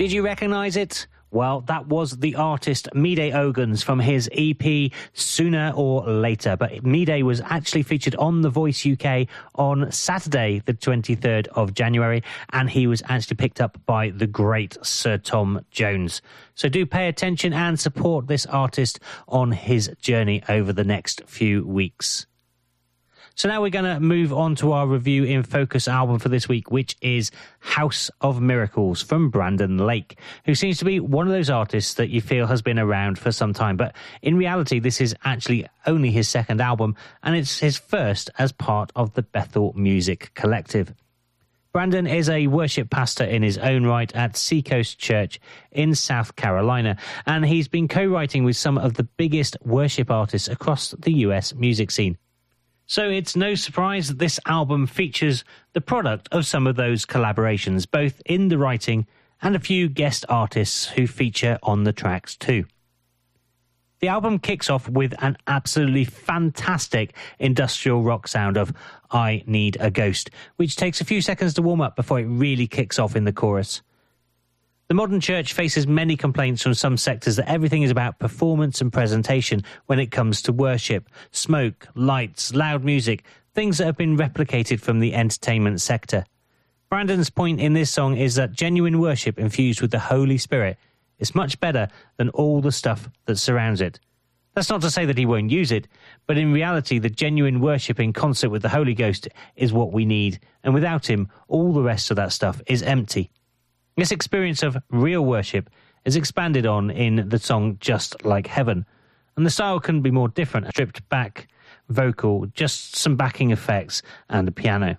Did you recognise it? Well, that was the artist Mide Ogans from his EP Sooner or Later. But Mide was actually featured on The Voice UK on Saturday, the 23rd of January, and he was actually picked up by the great Sir Tom Jones. So do pay attention and support this artist on his journey over the next few weeks. So now we're going to move on to our Review in Focus album for this week, which is House of Miracles from Brandon Lake, who seems to be one of those artists that you feel has been around for some time. But in reality, this is actually only his second album, and it's his first as part of the Bethel Music Collective. Brandon is a worship pastor in his own right at Seacoast Church in South Carolina, and he's been co-writing with some of the biggest worship artists across the US music scene. So it's no surprise that this album features the product of some of those collaborations, both in the writing and a few guest artists who feature on the tracks too. The album kicks off with an absolutely fantastic industrial rock sound of I Need a Ghost, which takes a few seconds to warm up before it really kicks off in the chorus. The modern church faces many complaints from some sectors that everything is about performance and presentation when it comes to worship, smoke, lights, loud music, things that have been replicated from the entertainment sector. Brandon's point in this song is that genuine worship infused with the Holy Spirit is much better than all the stuff that surrounds it. That's not to say that he won't use it, but in reality the genuine worship in concert with the Holy Ghost is what we need, and without him all the rest of that stuff is empty. This experience of real worship is expanded on in the song Just Like Heaven, and the style couldn't be more different. A stripped back vocal, just some backing effects and a piano.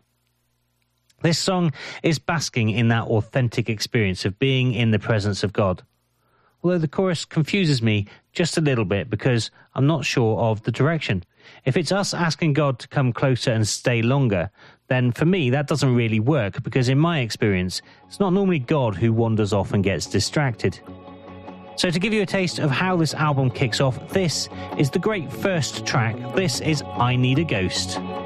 This song is basking in that authentic experience of being in the presence of God. Although the chorus confuses me just a little bit because I'm not sure of the direction. If it's us asking God to come closer and stay longer, then for me that doesn't really work, because in my experience it's not normally God who wanders off and gets distracted. So to give you a taste of how this album kicks off, this is the great first track. This is I Need a Ghost.